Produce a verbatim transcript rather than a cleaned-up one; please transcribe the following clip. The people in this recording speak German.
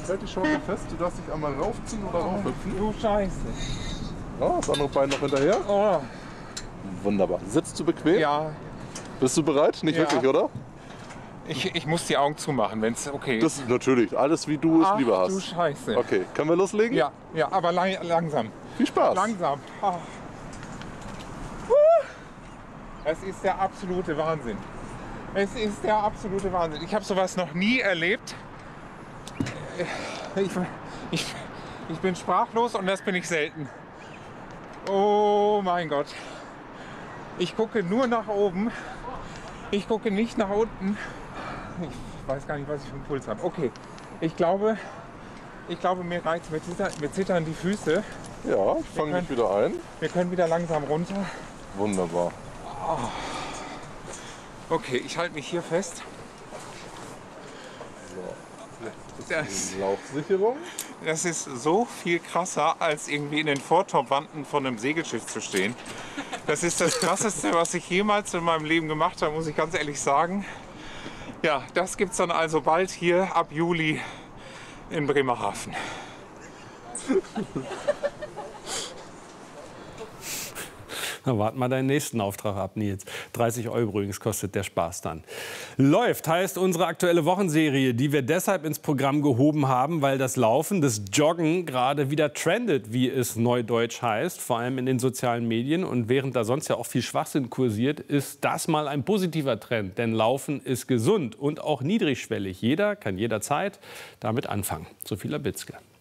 Jetzt halt die Schulter fest, du darfst dich einmal raufziehen oder raufhüpfen. Du Scheiße. Ja, das andere Bein noch hinterher. Oh. Wunderbar. Sitzt du bequem? Ja. Bist du bereit? Nicht Ja. wirklich, oder? Ich, ich muss die Augen zumachen, wenn es okay Das ist. ist natürlich. Alles wie du es Ach, lieber du hast. Scheiße. Okay, können wir loslegen? Ja, ja, aber lang, langsam. Viel Spaß. Langsam. Ah. Es ist der absolute Wahnsinn. Es ist der absolute Wahnsinn. Ich habe sowas noch nie erlebt. Ich, ich, ich bin sprachlos und das bin ich selten. Oh mein Gott. Ich gucke nur nach oben. Ich gucke nicht nach unten. Ich weiß gar nicht, was ich für einen Puls habe. Okay, ich glaube, ich glaube mir reizt, mir zittern, mir zittern die Füße. Ja, ich fange dich wieder ein. Wir können wieder langsam runter. Wunderbar. Okay, ich halte mich hier fest. Das, Laufsicherung. das ist so viel krasser, als irgendwie in den Vortopwanden von einem Segelschiff zu stehen. Das ist das Krasseste, was ich jemals in meinem Leben gemacht habe, muss ich ganz ehrlich sagen. Ja, das gibt es dann also bald hier ab Juli in Bremerhaven. Na, wart mal deinen nächsten Auftrag ab, Nils. dreißig Euro übrigens kostet der Spaß dann. Läuft heißt unsere aktuelle Wochenserie, die wir deshalb ins Programm gehoben haben, weil das Laufen, das Joggen gerade wieder trendet, wie es neudeutsch heißt, vor allem in den sozialen Medien. Und während da sonst ja auch viel Schwachsinn kursiert, ist das mal ein positiver Trend. Denn Laufen ist gesund und auch niedrigschwellig. Jeder kann jederzeit damit anfangen. Sophie Labitzke.